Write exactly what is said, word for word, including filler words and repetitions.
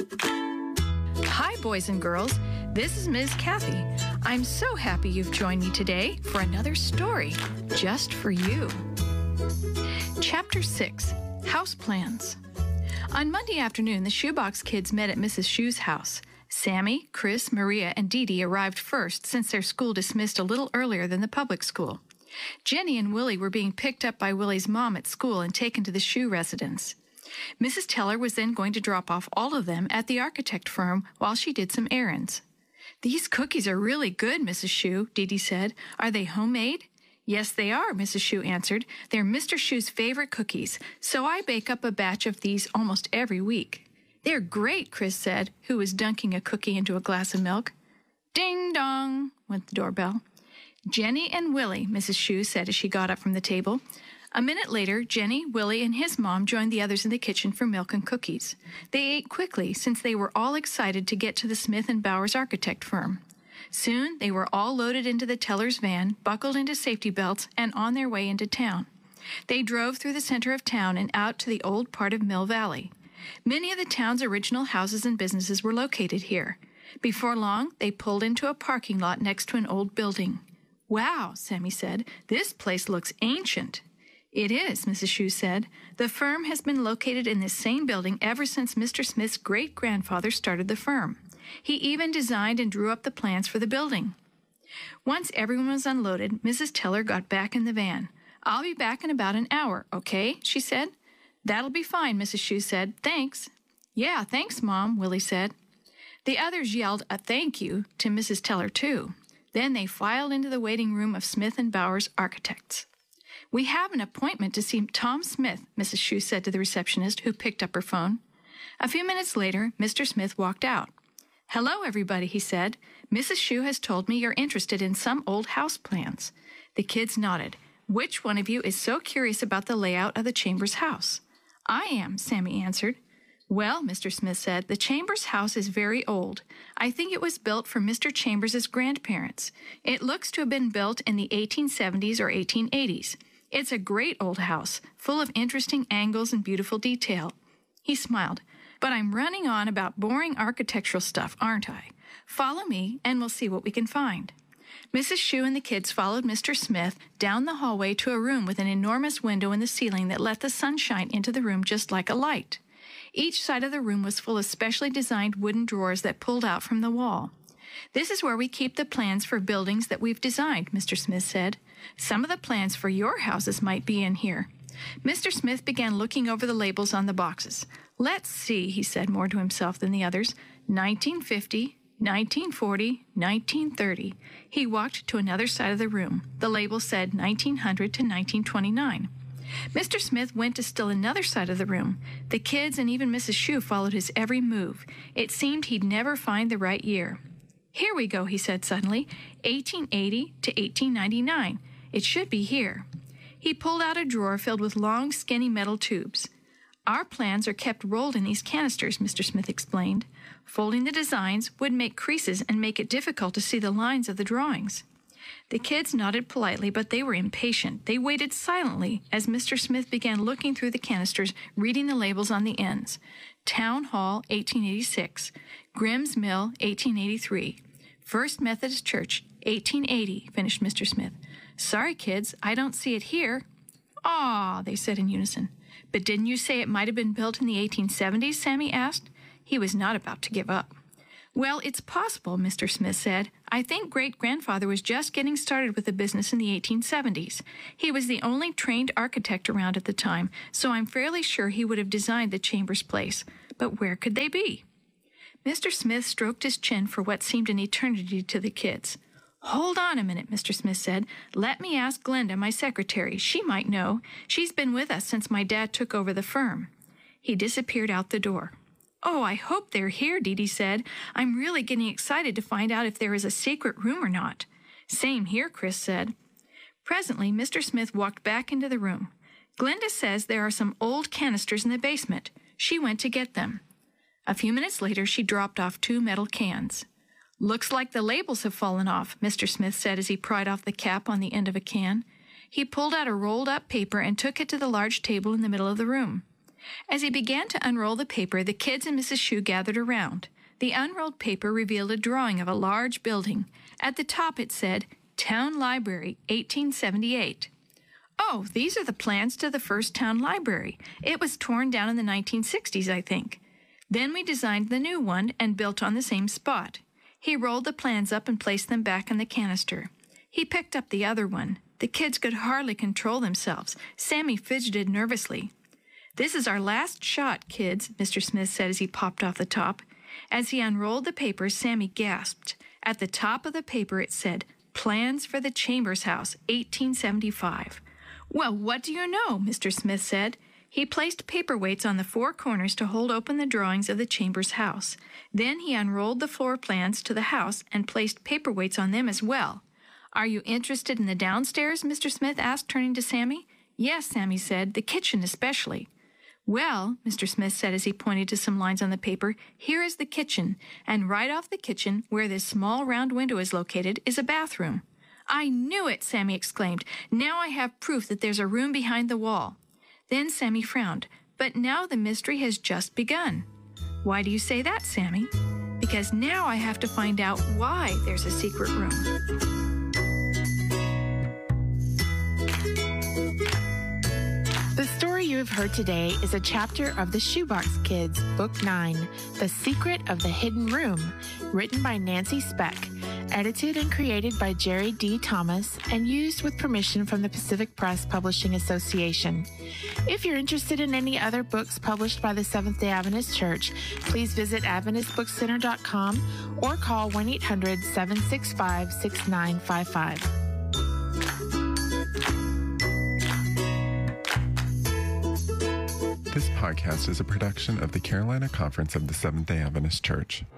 Hi, boys and girls. This is Miz Kathy. I'm so happy you've joined me today for another story just for you. Chapter six, House Plans. On Monday afternoon, the Shoebox kids met at Missus Shue's house. Sammy, Chris, Maria, and Dee Dee arrived first since their school dismissed a little earlier than the public school. Jenny and Willie were being picked up by Willie's mom at school and taken to the Shue residence. Missus Teller was then going to drop off all of them at the architect firm while she did some errands. "These cookies are really good, Missus Shue," Dee Dee said. "Are they homemade?" "Yes, they are," Missus Shue answered. "They're Mister Shue's favorite cookies, so I bake up a batch of these almost every week." "They're great," Chris said, who was dunking a cookie into a glass of milk. Ding dong, went the doorbell. "Jenny and Willie," Missus Shue said as she got up from the table. A minute later, Jenny, Willie, and his mom joined the others in the kitchen for milk and cookies. They ate quickly since they were all excited to get to the Smith and Bowers architect firm. Soon, they were all loaded into the teller's van, buckled into safety belts, and on their way into town. They drove through the center of town and out to the old part of Mill Valley. Many of the town's original houses and businesses were located here. Before long, they pulled into a parking lot next to an old building. "Wow," Sammy said, "this place looks ancient." "It is," Missus Shue said. "The firm has been located in this same building ever since Mister Smith's great-grandfather started the firm. He even designed and drew up the plans for the building." Once everyone was unloaded, Missus Teller got back in the van. "I'll be back in about an hour, okay?" she said. "That'll be fine," Missus Shue said. "Thanks." "Yeah, thanks, Mom," Willie said. The others yelled a thank you to Missus Teller, too. Then they filed into the waiting room of Smith and Bowers Architects. "We have an appointment to see Tom Smith," Missus Shue said to the receptionist, who picked up her phone. A few minutes later, Mister Smith walked out. "Hello, everybody," he said. "Missus Shue has told me you're interested in some old house plans." The kids nodded. "Which one of you is so curious about the layout of the Chambers house?" "I am," Sammy answered. "Well," Mister Smith said, "the Chambers house is very old. I think it was built for Mister Chambers' grandparents. It looks to have been built in the eighteen seventies or eighteen eighties. It's a great old house, full of interesting angles and beautiful detail." He smiled. "But I'm running on about boring architectural stuff, aren't I? Follow me, and we'll see what we can find." Missus Shue and the kids followed Mister Smith down the hallway to a room with an enormous window in the ceiling that let the sunshine into the room just like a light. Each side of the room was full of specially designed wooden drawers that pulled out from the wall. "This is where we keep the plans for buildings that we've designed," Mister Smith said. "Some of the plans for your houses might be in here." Mister Smith began looking over the labels on the boxes. "Let's see," he said more to himself than the others. nineteen fifty, nineteen forty, nineteen thirty. He walked to another side of the room. The label said nineteen hundred to nineteen twenty-nine. Mister Smith went to still another side of the room. The kids and even Missus Shue followed his every move. It seemed he'd never find the right year. "Here we go," he said suddenly. eighteen eighty to eighteen ninety-nine. It should be here. He pulled out a drawer filled with long, skinny metal tubes. "Our plans are kept rolled in these canisters," Mister Smith explained. "Folding the designs would make creases and make it difficult to see the lines of the drawings." The kids nodded politely, but they were impatient. They waited silently as Mister Smith began looking through the canisters, reading the labels on the ends. Town Hall, eighteen eighty-six. Grimm's Mill, eighteen eighty-three. First Methodist Church, eighteen eighty, finished Mister Smith. "Sorry, kids, I don't see it here." "Aw," they said in unison. "But didn't you say it might have been built in the eighteen seventies, Sammy asked. He was not about to give up. "Well, it's possible," Mister Smith said. "I think great-grandfather was just getting started with the business in the eighteen seventies. He was the only trained architect around at the time, so I'm fairly sure he would have designed the Chambers place. But where could they be?" Mister Smith stroked his chin for what seemed an eternity to the kids. "Hold on a minute," Mister Smith said. "Let me ask Glenda, my secretary. She might know. She's been with us since my dad took over the firm." He disappeared out the door. "Oh, I hope they're here," Dee Dee said. "I'm really getting excited to find out if there is a secret room or not." "Same here," Chris said. Presently, Mister Smith walked back into the room. "Glenda says there are some old canisters in the basement. She went to get them." A few minutes later, she dropped off two metal cans. "Looks like the labels have fallen off," Mister Smith said as he pried off the cap on the end of a can. He pulled out a rolled-up paper and took it to the large table in the middle of the room. As he began to unroll the paper, the kids and Missus Shue gathered around. The unrolled paper revealed a drawing of a large building. At the top it said, Town Library, eighteen seventy-eight. Oh, these are the plans to the first town library. It was torn down in the nineteen sixties, I think. Then we designed the new one and built on the same spot. He rolled the plans up and placed them back in the canister. He picked up the other one. The kids could hardly control themselves. Sammy fidgeted nervously. This is our last shot, kids, Mister Smith said as he popped off the top. As he unrolled the paper, Sammy gasped. At the top of the paper it said, Plans for the Chambers House, eighteen seventy-five. Well, what do you know, Mister Smith said. He placed paperweights on the four corners to hold open the drawings of the Chambers house. Then he unrolled the floor plans to the house and placed paperweights on them as well. Are you interested in the downstairs? Mister Smith asked, turning to Sammy. Yes, Sammy said, the kitchen especially. Well, Mister Smith said as he pointed to some lines on the paper, here is the kitchen, and right off the kitchen, where this small round window is located, is a bathroom. I knew it, Sammy exclaimed. Now I have proof that there's a room behind the wall. Then Sammy frowned. But now the mystery has just begun. Why do you say that, Sammy? Because now I have to find out why there's a secret room. The story you have heard today is a chapter of the Shoebox Kids, Book nine, The Secret of the Hidden Room, written by Nancy Speck, edited and created by Jerry D. Thomas, and used with permission from the Pacific Press Publishing Association. If you're interested in any other books published by the Seventh-day Adventist Church, please visit adventist book center dot com or call one eight hundred, seven six five, six nine five five. This podcast is a production of the Carolina Conference of the Seventh-day Adventist Church.